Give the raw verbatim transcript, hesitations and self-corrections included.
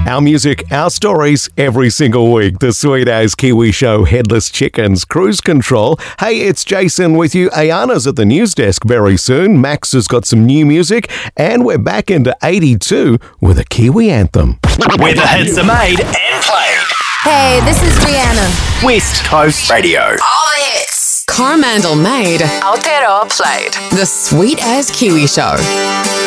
Our music, our stories, every single week. The Sweet As Kiwi Show, Headless Chickens, Cruise Control. Hey, it's Jason with you. Ayana's at the news desk very soon. Max has got some new music. And we're back into eighty-two with a Kiwi anthem. Where the hits are made and played. Hey, this is Rihanna. West Coast Radio. All the hits. Coromandel made. Aotearoa played. The Sweet As Kiwi Show.